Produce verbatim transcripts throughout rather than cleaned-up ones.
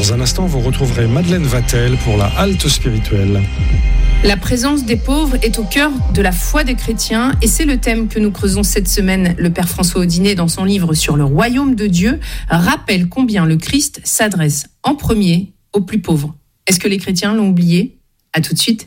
Dans un instant, vous retrouverez Madeleine Vatel pour la halte spirituelle. La présence des pauvres est au cœur de la foi des chrétiens et c'est le thème que nous creusons cette semaine. Le Père François Audinet, dans son livre sur le royaume de Dieu, rappelle combien le Christ s'adresse en premier aux plus pauvres. Est-ce que les chrétiens l'ont oublié ? À tout de suite.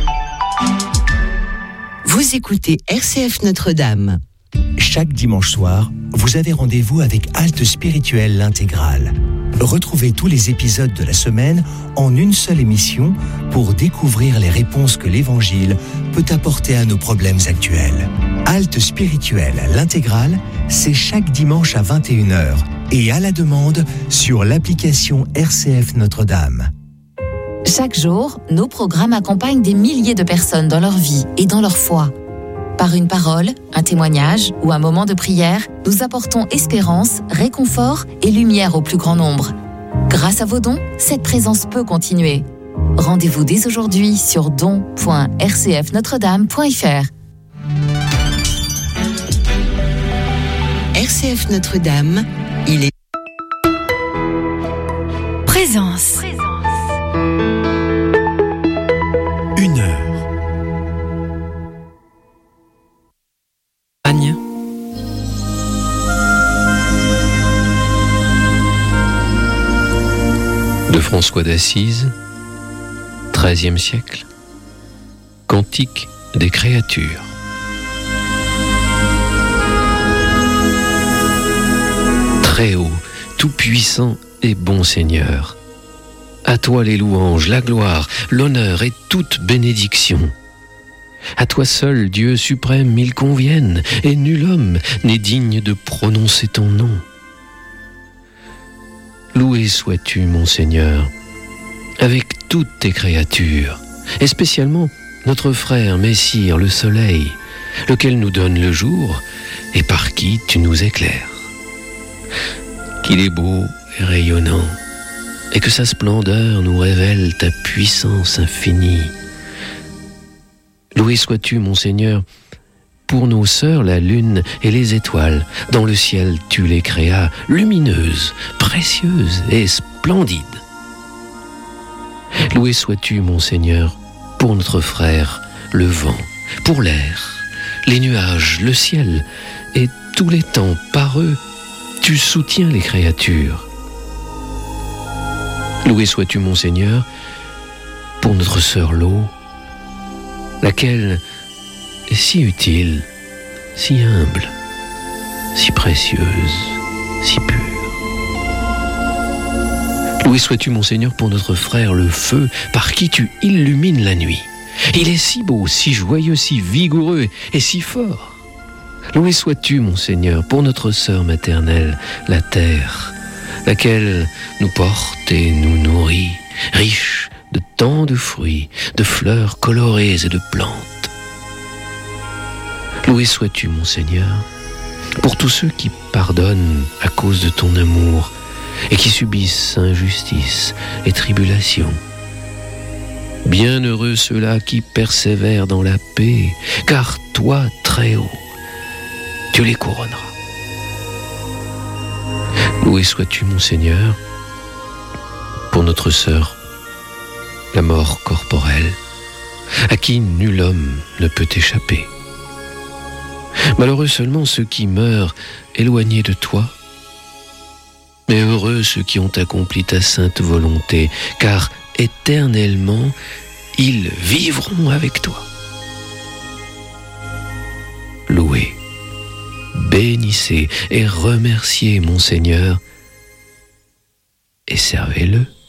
Vous écoutez R C F Notre-Dame. Chaque dimanche soir, vous avez rendez-vous avec Halte Spirituelle l'Intégrale. Retrouvez tous les épisodes de la semaine en une seule émission pour découvrir les réponses que l'Évangile peut apporter à nos problèmes actuels. Halte Spirituelle l'Intégrale, c'est chaque dimanche à vingt et une heures et à la demande sur l'application R C F Notre-Dame. Chaque jour, nos programmes accompagnent des milliers de personnes dans leur vie et dans leur foi. Par une parole, un témoignage ou un moment de prière, nous apportons espérance, réconfort et lumière au plus grand nombre. Grâce à vos dons, cette présence peut continuer. Rendez-vous dès aujourd'hui sur don point r c f notre dame point f r. R C F Notre-Dame, il est... Présence. Une heure. De François d'Assise, treizième siècle, Cantique des créatures. Très haut, tout-puissant et bon Seigneur, à toi les louanges, la gloire, l'honneur et toute bénédiction. À toi seul, Dieu suprême, ils conviennent, et nul homme n'est digne de prononcer ton nom. Loué sois-tu, mon Seigneur, avec toutes tes créatures, et spécialement notre frère Messire, le soleil, lequel nous donne le jour, et par qui tu nous éclaires. Qu'il est beau et rayonnant, et que sa splendeur nous révèle ta puissance infinie. Loué sois-tu, mon Seigneur, pour nos sœurs la lune et les étoiles. Dans le ciel tu les créas, lumineuses, précieuses et splendides. Loué sois-tu, mon Seigneur, pour notre frère, le vent, pour l'air, les nuages, le ciel, et tous les temps, par eux, tu soutiens les créatures. Loué sois-tu, mon Seigneur, pour notre sœur l'eau, laquelle est si utile, si humble, si précieuse, si pure. Loué sois-tu, mon Seigneur, pour notre frère le feu, par qui tu illumines la nuit. Il est si beau, si joyeux, si vigoureux et si fort. Loué sois-tu, mon Seigneur, pour notre sœur maternelle, la terre, laquelle nous porte et nous nourrit, riche de tant de fruits, de fleurs colorées et de plantes. Loué sois-tu, mon Seigneur, pour tous ceux qui pardonnent à cause de ton amour et qui subissent injustice et tribulation. Bienheureux ceux-là qui persévèrent dans la paix, car toi, très haut, tu les couronneras. Loué sois-tu, mon Seigneur, pour notre sœur, la mort corporelle, à qui nul homme ne peut échapper. Malheureux seulement ceux qui meurent éloignés de toi, mais heureux ceux qui ont accompli ta sainte volonté, car éternellement ils vivront avec toi. Louez, bénissez et remerciez mon Seigneur et servez-le.